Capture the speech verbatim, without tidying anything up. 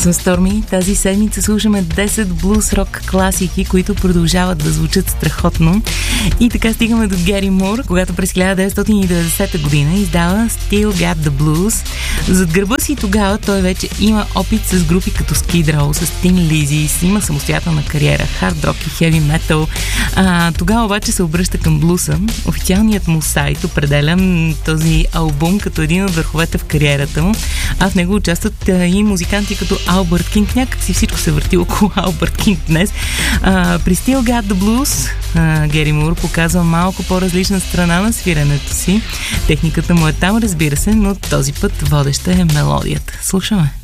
Аз съм Stormy. Тази седмица слушаме десет блуз-рок класики, които продължават да звучат страхотно. И така стигаме до Гери Мур, когато през хиляда деветстотин и деветдесета година издава Still Got the Blues. Зад гърба си тогава той вече има опит с групи като Skid Row, с Tin Lizzy, има самостоятелна кариера, хард рок и хеви метал. А, тогава обаче се обръща към блуса. Официалният му сайт определя този албум като един от върховете в кариерата му, а в него участват и музиканти като Албърт Кинг. Някак си всичко се върти около Албърт Кинг днес. А, при Still Got the Blues а, Гери Мур показва малко по-различна страна на свиренето си. Техниката му е там, разбира се, но този път водеща е мелодията. Слушаме.